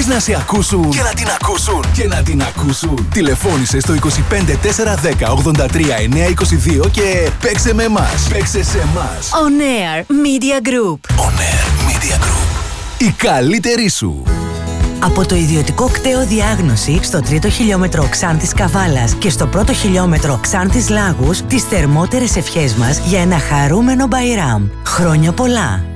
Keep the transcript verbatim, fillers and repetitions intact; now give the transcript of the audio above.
Θέλεις να σε ακούσουν και να την ακούσουν και να την ακούσουν. Τηλεφώνησε στο είκοσι πέντε τετρακόσια δέκα ογδόντα τρία εννιακόσια είκοσι δύο και παίξε με εμάς. Παίξε σε εμάς. On Air Media Group. On Air Media Group. Η καλύτερη σου. Από το ιδιωτικό κτέο Διάγνωση στο τρίτο χιλιόμετρο Ξάνθης Καβάλας και στο πρώτο χιλιόμετρο Ξάνθης Λάγους, τις θερμότερες ευχές μας για ένα χαρούμενο Μπαϊράμ. Χρόνια πολλά!